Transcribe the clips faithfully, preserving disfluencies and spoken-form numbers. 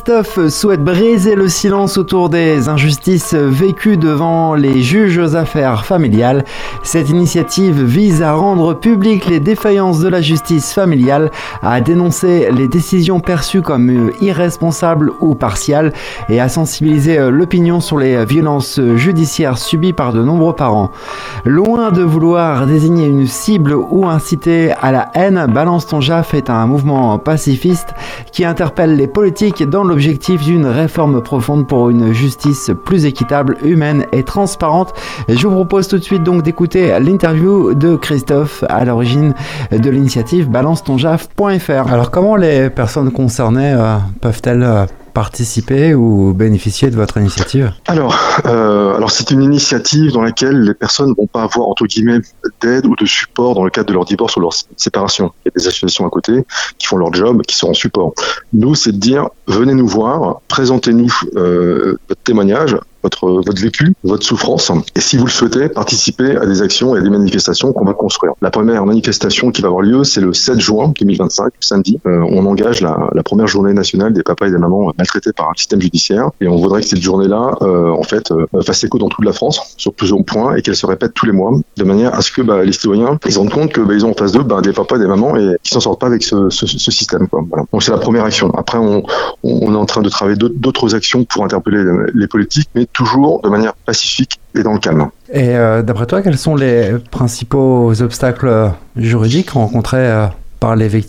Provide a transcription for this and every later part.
Christophe souhaite briser le silence autour des injustices vécues devant les juges aux affaires familiales. Cette initiative vise à rendre publiques les défaillances de la justice familiale, à dénoncer les décisions perçues comme irresponsables ou partiales et à sensibiliser l'opinion sur les violences judiciaires subies par de nombreux parents. Loin de vouloir désigner une cible ou inciter à la haine, Balance ton J A F est un mouvement pacifiste qui interpelle les politiques dans l'objectif d'une réforme profonde pour une justice plus équitable, humaine et transparente. Et je vous propose tout de suite donc d'écouter l'interview de Christophe à l'origine de l'initiative balance ton j a f point f r. Alors comment les personnes concernées euh, peuvent-elles euh, participer ou bénéficier de votre initiative? Alors, euh, alors c'est une initiative dans laquelle les personnes ne vont pas avoir entre guillemets d'aide ou de support dans le cadre de leur divorce ou leur séparation. Il y a des associations à côté qui font leur job, qui sont en support. Nous, c'est de dire, venez nous voir, présentez-nous euh, votre témoignage, votre, votre vécu, votre souffrance, et si vous le souhaitez, participez à des actions et à des manifestations qu'on va construire. La première manifestation qui va avoir lieu, c'est le sept juin deux mille vingt-cinq, samedi. Euh, on engage la, la première journée nationale des papas et des mamans maltraités par un système judiciaire, et on voudrait que cette journée-là, euh, en fait, euh, fasse écho dans toute la France, sur plusieurs points, et qu'elle se répète tous les mois, de manière à ce que bah, les citoyens ils se rendent compte que bah, ils ont en face d'eux bah, des papas et des mamans et qui s'en sortent pas avec ce, ce, ce système. Quoi. Voilà. Donc c'est la première action. Après, on, on est en train de travailler d'autres actions pour interpeller les politiques, mais toujours de manière pacifique et dans le calme. Et euh, d'après toi, quels sont les principaux obstacles juridiques rencontrés euh, par les victimes ?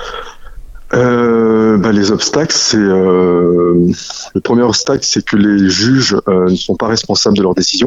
Euh, bah, les obstacles, c'est euh, le premier obstacle, c'est que les juges euh, ne sont pas responsables de leurs décisions.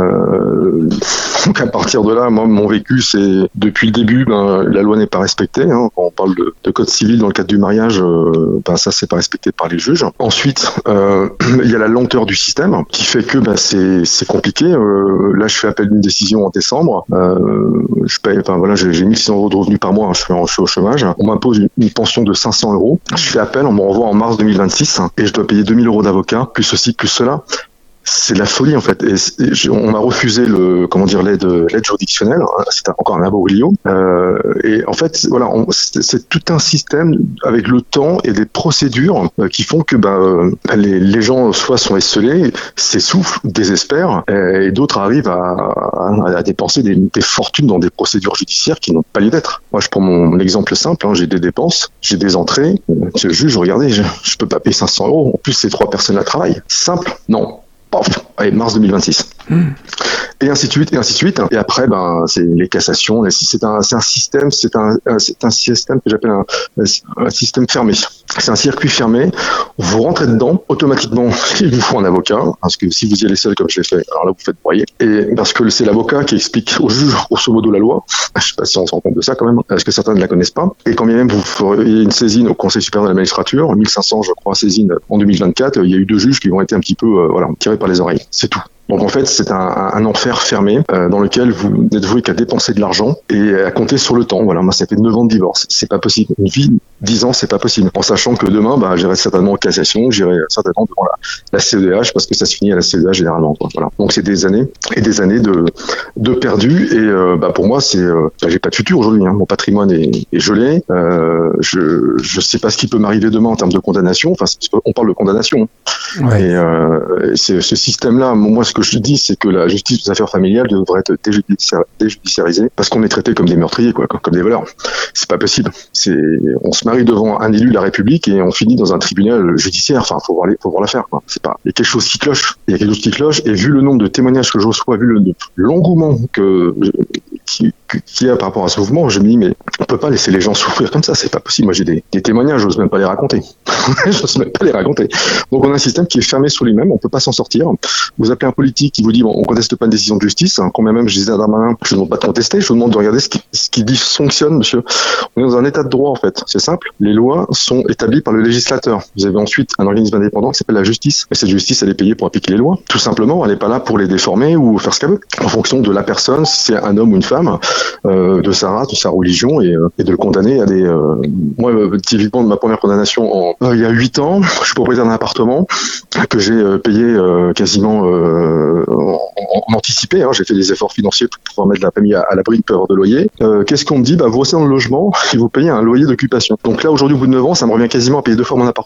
Euh, donc à partir de là, moi, mon vécu, c'est depuis le début, ben, la loi n'est pas respectée. Hein, quand on parle de, de code civil dans le cadre du mariage, euh, ben, ça c'est pas respecté par les juges. Ensuite, euh, il y a la lenteur du système qui fait que ben, c'est c'est compliqué. Euh, là, je fais appel d'une décision en décembre. Euh, je paye, enfin voilà, j'ai, j'ai mille six cents euros de revenus par mois. Hein, je suis, en, je suis au chômage. On m'impose une, une pension de cinq cents euros. Je fais appel, on me renvoie en mars deux mille vingt-six et je dois payer deux mille euros d'avocat, plus ceci, plus cela. C'est de la folie en fait. Et, et on m'a refusé le, comment dire, l'aide, l'aide juridictionnelle. C'est encore un imbroglio. Euh, et en fait, voilà, on, c'est, c'est tout un système avec le temps et des procédures euh, qui font que ben euh, les, les gens soit sont esselés, s'essoufflent, désespèrent, et, et d'autres arrivent à, à, à dépenser des, des fortunes dans des procédures judiciaires qui n'ont pas lieu d'être. Moi, je prends mon, mon exemple simple. Hein, j'ai des dépenses, j'ai des entrées. Je juge, regardez, je, je peux pas payer cinq cents euros. En plus, ces trois personnes-là travaillent. Simple, non. Pof, allez, mars deux mille vingt-six. Mmh. Et ainsi de suite, et ainsi de suite. Et après, ben, c'est les cassations. C'est un, c'est un système, c'est un, c'est un système que j'appelle un, un système fermé. C'est un circuit fermé. Vous rentrez dedans, automatiquement, il vous faut un avocat. Parce que si vous y allez seul, comme je l'ai fait, alors là, vous faites broyer. Et parce que c'est l'avocat qui explique au juge, grosso modo, la loi. Je sais pas si on se rend compte de ça, quand même. Parce que certains ne la connaissent pas. Et quand bien même vous feriez une saisine au Conseil supérieur de la magistrature, mille cinq cents, je crois, saisines en deux mille vingt-quatre, il y a eu deux juges qui ont été un petit peu, euh, voilà, tirés par les oreilles. C'est tout. Donc en fait, c'est un, un enfer fermé euh, dans lequel vous n'êtes voué qu'à dépenser de l'argent et à compter sur le temps. Voilà, moi ça fait neuf ans de divorce, c'est pas possible. Une vie, dix ans, c'est pas possible. En sachant que demain, bah, j'irai certainement en cassation, j'irai certainement devant la, la C E D H parce que ça se finit à la C E D H généralement. Quoi. Voilà. Donc c'est des années et des années de de perdu et euh, bah pour moi c'est, euh, bah, j'ai pas de futur aujourd'hui. Hein. Mon patrimoine est, est gelé. Euh, je je sais pas ce qui peut m'arriver demain en termes de condamnation. Enfin, on parle de condamnation. Ouais. Et, euh, et c'est ce système-là, moi ce que je dis, c'est que la justice des affaires familiales devrait être déjudiciar- déjudiciarisée parce qu'on est traité comme des meurtriers, quoi, comme des voleurs. C'est pas possible. C'est, on se marie devant un élu de la République et on finit dans un tribunal judiciaire. Enfin, faut voir les, faut voir l'affaire, quoi. C'est pas. Il y a quelque chose qui cloche. Il y a quelque chose qui cloche. Et vu le nombre de témoignages que je reçois, vu le l'engouement que qui, qui y a par rapport à ce mouvement, je me dis mais on peut pas laisser les gens souffrir comme ça. C'est pas possible. Moi, j'ai des, des témoignages, j'ose même pas les raconter. j'ose même pas les raconter. Donc, on a un système qui est fermé sur lui-même. On peut pas s'en sortir. Vous appelez un politique qui vous dit bon, on conteste pas une décision de justice. Hein, quand même, je disais à Darmanin, je ne demande pas de contester. Je vous demande de regarder ce qui, ce qui dysfonctionne, monsieur. On est dans un état de droit en fait. C'est simple. Les lois sont établies par le législateur. Vous avez ensuite un organisme indépendant qui s'appelle la justice. Et cette justice, elle est payée pour appliquer les lois. Tout simplement, elle n'est pas là pour les déformer ou faire ce qu'elle veut. En fonction de la personne, si c'est un homme ou une femme, euh, de sa race, de sa religion, et, euh, et de le condamner à des. Euh... Moi, euh, typiquement de ma première condamnation, en... euh, il y a huit ans, je suis propriétaire d'un appartement que j'ai euh, payé euh, quasiment euh, en, en anticipé. Hein. J'ai fait des efforts financiers pour pouvoir mettre la famille à, à l'abri de peur de loyer. Euh, qu'est-ce qu'on me dit ? Bah, vous restez dans le logement et vous payez un loyer d'occupation. Donc là, aujourd'hui, au bout de neuf ans, ça me revient quasiment à payer deux fois mon appartement.